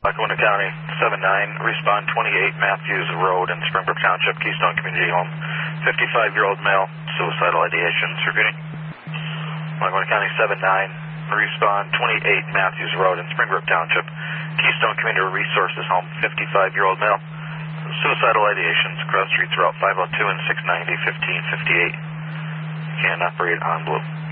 Lackawanna County, 7-9, respond 28 Matthews Road in Springbrook Township, Keystone Community Home, 55-year-old male, suicidal ideation, repeating. Lackawanna County, 7-9, respond 28 Matthews Road in Springbrook Township, Keystone Community Resources Home, 55-year-old male, suicidal ideations, cross streets, Route 502 and 690, 1558. Can operate on blue.